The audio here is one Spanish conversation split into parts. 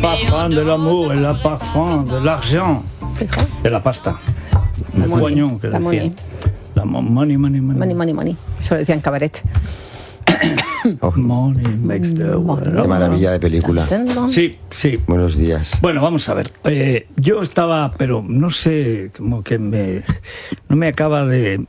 parfum de l'amour, el parfum de l'argent. De la pasta. El poignón que decían. La money. Money. Eso lo decía en Cabaret. Money makes the world. Qué maravilla de película. Sí. Buenos días. Bueno, vamos a ver. Yo estaba, pero no sé, como que no me acaba de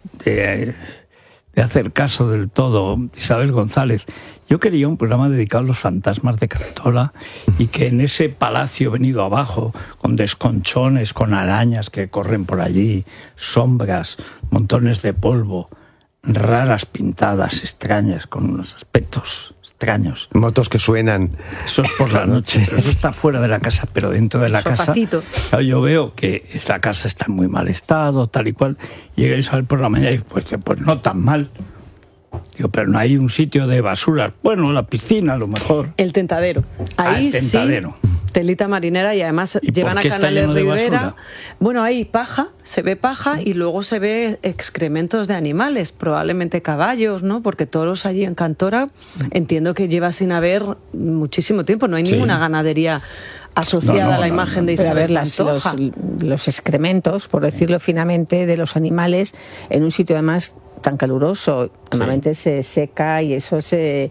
hacer caso del todo Isabel González. Yo quería un programa dedicado a los fantasmas de Cantora y que en ese palacio venido abajo, con desconchones, con arañas que corren por allí, sombras, montones de polvo, raras pintadas extrañas, con unos aspectos extraños. Motos que suenan. Eso es por la noche. Eso está fuera de la casa, pero dentro de la Sofacito. casa... Claro, yo veo que esta casa está en muy mal estado, tal y cual. Llegué a salir por la mañana y pues no tan mal. Digo, pero no hay un sitio de basuras. Bueno, la piscina a lo mejor. El Tentadero. Ahí el Tentadero. Sí, telita marinera y además llevan a Canales Ribera. Bueno, hay paja, se ve paja y luego se ve excrementos de animales, probablemente caballos, ¿no? Porque toros allí en Cantora entiendo que lleva sin haber muchísimo tiempo. No hay ninguna ganadería asociada a la imagen de Isabel Pantoja. Los excrementos, por decirlo finamente, de los animales en un sitio además tan caluroso, normalmente se seca y eso se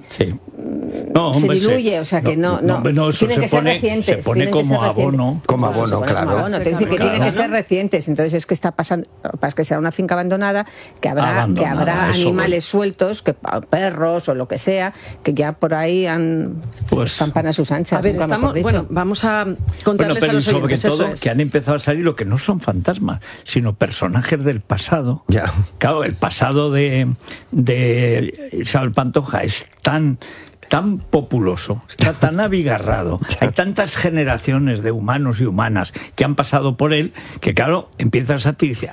diluye, o sea que no tienen que ser recientes. Se pone como abono. Como abono, claro. Te dice que tienen que ser recientes, entonces es que está pasando, es que será una finca abandonada, que habrá animales sueltos, que perros o lo que sea, que ya por ahí campan a sus anchas. A ver, vamos a contarles a los oyentes, sobre todo que han empezado a salir lo que no son fantasmas, sino personajes del pasado. Ya. Claro, el pasado de Isabel Pantoja es tan populoso, está tan abigarrado, hay tantas generaciones de humanos y humanas que han pasado por él, que claro, empiezas a ti y dices,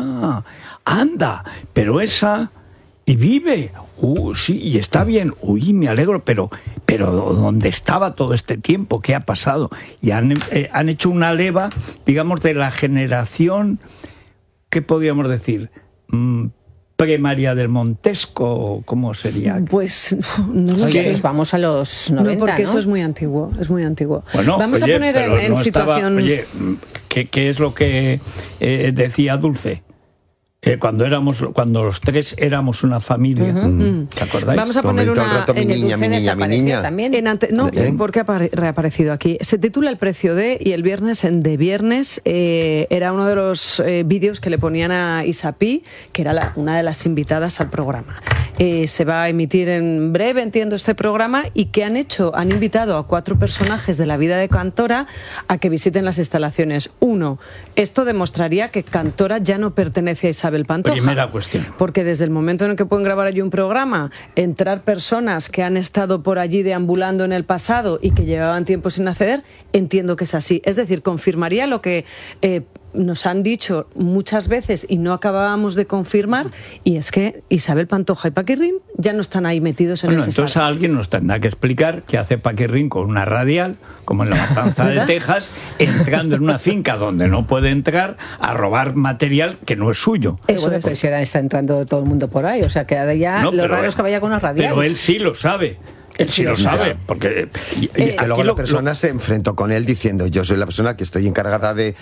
anda, pero esa... Y vive, sí, y está bien, me alegro, pero ¿dónde estaba todo este tiempo? ¿Qué ha pasado? Y han hecho una leva, digamos, de la generación, ¿qué podríamos decir? Pre-María del Montesco, ¿cómo sería? Pues no lo sé. Vamos a los 90, no, porque eso es muy antiguo, Bueno, vamos a poner en situación... ¿qué es lo que decía Dulce? Cuando los tres éramos una familia. ¿Te acordáis? Vamos a poner una... mi niña. También. Porque ha reaparecido aquí. Se titula El precio de, y el viernes de viernes era uno de los vídeos que le ponían a Isapí, que era una de las invitadas al programa. Se va a emitir en breve, entiendo, este programa, y ¿qué han hecho? Han invitado a 4 personajes de la vida de Cantora a que visiten las instalaciones. 1, esto demostraría que Cantora ya no pertenece a Isabel Pantoja. Primera cuestión. Porque desde el momento en el que pueden grabar allí un programa, entrar personas que han estado por allí deambulando en el pasado y que llevaban tiempo sin acceder, entiendo que es así. Es decir, confirmaría lo que nos han dicho muchas veces y no acabábamos de confirmar, y es que Isabel Pantoja y Paquirrín ya no están ahí metidos en ese entonces salón. Alguien nos tendrá que explicar qué hace Paquirrín con una radial, como en La Matanza de Texas, entrando en una finca donde no puede entrar a robar material que no es suyo. Pues ahora está entrando todo el mundo por ahí, o sea que ahora ya lo raro es que vaya con una radial. Pero él sí lo sabe. Él sí lo sabe, porque... que luego la persona se enfrentó con él diciendo, yo soy la persona que estoy encargada de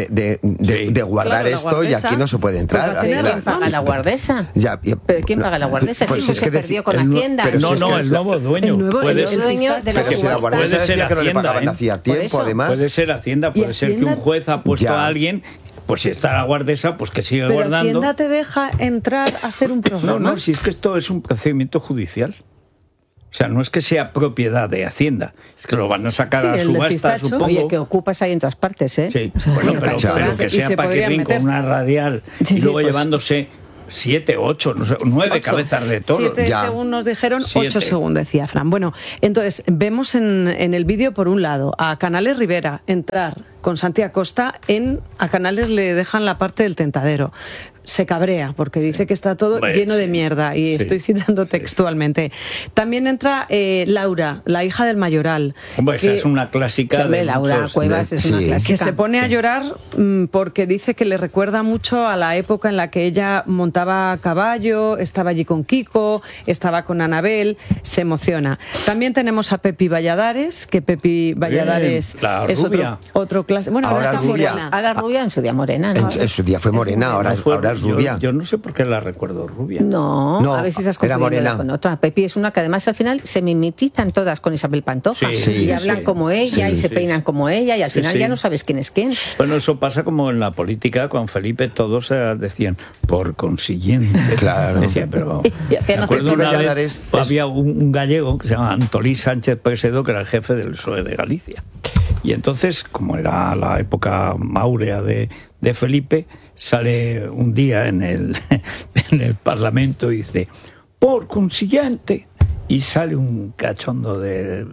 guardar esto, y aquí no se puede entrar. Pues ¿quién paga la guardesa? ¿Pero quién paga la guardesa? Pues si se perdió con Hacienda. El nuevo dueño. El nuevo dueño de la subasta. La guardesa decía que no le pagaban hacía tiempo, además. Puede ser Hacienda, puede ser que un juez ha puesto a alguien... Pues si está la guardesa, pues que siga guardando. ¿Pero Hacienda te deja entrar a hacer un programa? No, si es que esto es un procedimiento judicial. O sea, no es que sea propiedad de Hacienda, es que lo van a sacar a subasta, supongo. Oye, que ocupas ahí en todas partes, ¿eh? Sí, pero que sea Paquirrín con una radial y luego llevándose 7, 8, no sé, 9 cabezas de toro. 7 según nos dijeron, 8 según decía Fran. Bueno, entonces vemos en el vídeo, por un lado, a Canales Ribera entrar con Santi Acosta a Canales le dejan la parte del Tentadero. se cabrea porque dice que está todo lleno de mierda, y estoy citando textualmente. También entra Laura, la hija del mayoral. Esa es una clásica. Laura Cuevas es una clásica. Que se pone a llorar porque dice que le recuerda mucho a la época en la que ella montaba a caballo, estaba allí con Kiko, estaba con Anabel, se emociona. También tenemos a Pepi Valladares, que Pepi Valladares es otro clásico. Bueno, ahora está morena. Ahora rubia, en su día morena, ¿no? En su día fue morena, ahora es rubia. Yo no sé por qué la recuerdo rubia. No, a ver si estás confundiendo con otra. Pepi es una que además al final se mimetizan todas con Isabel Pantoja. Y hablan como ella y se peinan como ella, y al final ya no sabes quién es quién. Bueno, eso pasa como en la política con Felipe, todos decían, por consiguiente. Claro. Decía, pero me acuerdo una vez, había un gallego que se llama Antolí Sánchez Pesedo, que era el jefe del PSOE de Galicia. Y entonces, como era la época áurea de Felipe, sale un día en el Parlamento y dice, por consiguiente, y sale un cachondo del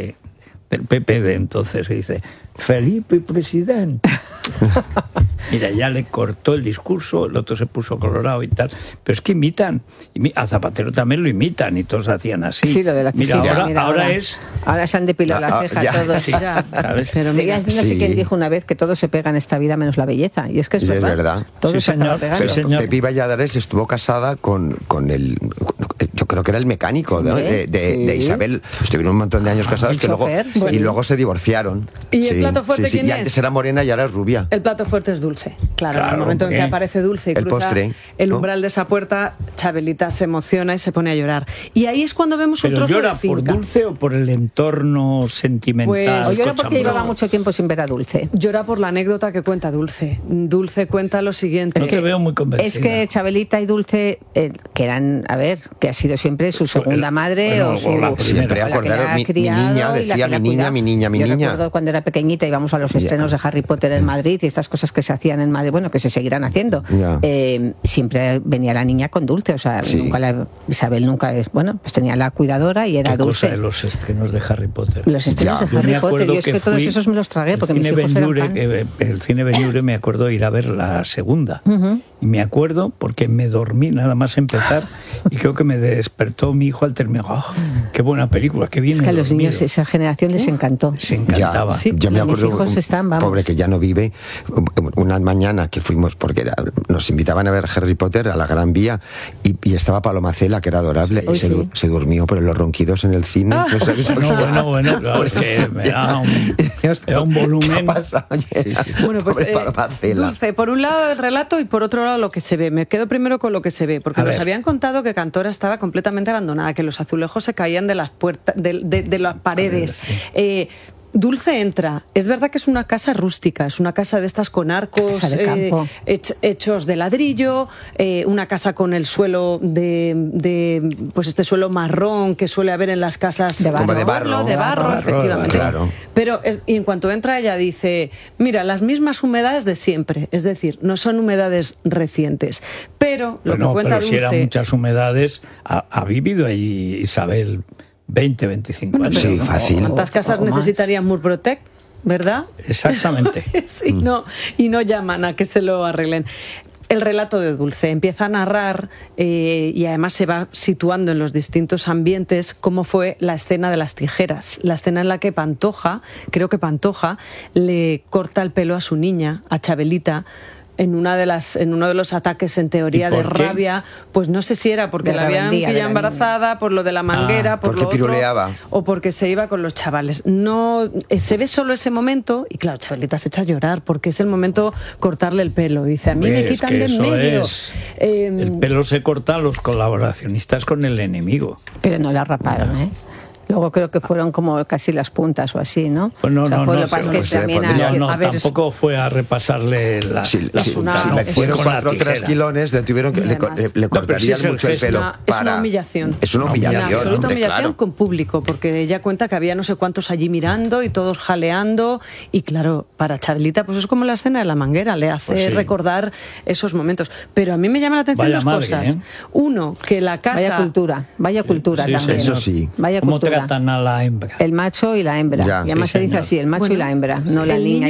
PP de entonces y dice, Felipe presidente. Mira, ya le cortó el discurso, el otro se puso colorado y tal, pero es que imitan, a Zapatero también lo imitan y todos hacían así. Sí, lo de la cejilla. Ahora se han depilado las cejas todos. ¿Sabes? Pero mira, no sé quién dijo una vez que todo se pega en esta vida menos la belleza, y es que es verdad. Todo se acaba pegando. Pero Pepi Valladares estuvo casada con el, yo creo que era el mecánico de Isabel. Estuvieron un montón de años casados y luego se divorciaron. ¿Y el plato fuerte quién es? Y antes era morena y ahora es rubia. El plato fuerte es Dulce. Claro, en el momento en que aparece Dulce y cruza el umbral de esa puerta, Chabelita se emociona y se pone a llorar. Y ahí es cuando vemos un trozo de finca. ¿Pero llora por Dulce o por el entorno sentimental? O llora porque llevaba mucho tiempo sin ver a Dulce. Llora por la anécdota que cuenta Dulce. Dulce cuenta lo siguiente. No te veo muy convencida. Es que Chabelita y Dulce, que eran, que ha sido siempre su segunda madre o su... Siempre acordaron, mi niña, decía mi niña. Yo recuerdo cuando era pequeñita íbamos a los estrenos de Harry Potter en Madrid, y estas cosas que se hacían en Madrid, bueno, que se seguirán haciendo. Siempre venía la niña con Dulce, o sea, Isabel nunca pues tenía la cuidadora y era Dulce. Cosa de los estrenos de Harry Potter. Los estrenos de Harry Potter, y es que todos esos me los tragué porque mis hijos eran fan. El cine Ben-Hur, me acuerdo ir a ver la segunda. Y me acuerdo porque me dormí nada más empezar y creo que me despertó mi hijo al terminar. ¡Oh, qué buena película! ¡Qué bien! Es que a los niños esa generación les encantó. Se encantaba. Yo me acuerdo, pobre que ya no vive, una mañana que fuimos, porque nos invitaban a ver Harry Potter a la Gran Vía, y estaba Paloma Cela, que era adorable, y se durmió por los ronquidos en el cine. Bueno, claro, es que era un volumen. Bueno, pues Dulce, por un lado el relato y por otro lado lo que se ve. Me quedo primero con lo que se ve, porque nos habían contado que Cantora estaba completamente abandonada, que los azulejos se caían de las puertas, de las paredes. Dulce entra. Es verdad que es una casa rústica, es una casa de estas con arcos hechos de ladrillo, una casa con el suelo pues este suelo marrón que suele haber en las casas de barro, efectivamente. Claro. Pero y en cuanto entra ella dice, mira, las mismas humedades de siempre, es decir, no son humedades recientes. Pero lo que cuenta Dulce, si eran muchas humedades, ha vivido ahí Isabel 20, 25 años. Sí, fácil. ¿Cuántas casas necesitarían Murprotec? ¿Verdad? Exactamente. Sí, y no llaman a que se lo arreglen. El relato de Dulce empieza a narrar y además se va situando en los distintos ambientes cómo fue la escena de las tijeras, la escena en la que Pantoja le corta el pelo a su niña, a Chabelita, en uno de los ataques en teoría de rabia, pues no sé si era porque la habían pillado embarazada, por lo de la manguera, por lo otro, piruleaba, o porque se iba con los chavales. No se ve solo ese momento y claro, Chabelita se echa a llorar porque es el momento cortarle el pelo. Dice, a mí me quitan de en medio. El pelo se corta a los colaboracionistas con el enemigo. Pero no la raparon, ¿eh? Luego creo que fueron como casi las puntas o así, ¿no? Pues tampoco fue a repasarle la si le hicieron 4 trasquilones, le cortarían mucho el pelo. Es una humillación. Es una humillación. Una absoluta humillación con público, porque ella cuenta que había no sé cuántos allí mirando y todos jaleando, y claro, para Chabelita pues es como la escena de la manguera, le hace recordar esos momentos. Pero a mí me llama la atención dos cosas. Uno, que la casa... Vaya cultura también. Eso sí. Vaya cultura. A la hembra. El macho y la hembra. Y además se dice así, el macho y la hembra, no la niña.